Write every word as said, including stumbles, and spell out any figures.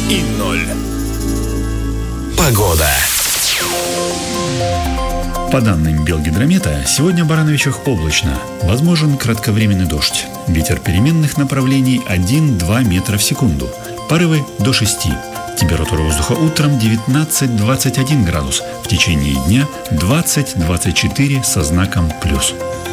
и ноль. Погода. По данным Белгидромета, сегодня в Барановичах облачно. Возможен кратковременный дождь. Ветер переменных направлений один-два метра в секунду. Порывы до шести. Температура воздуха утром девятнадцать-двадцать один градус. В течение дня двадцать-двадцать четыре со знаком плюс.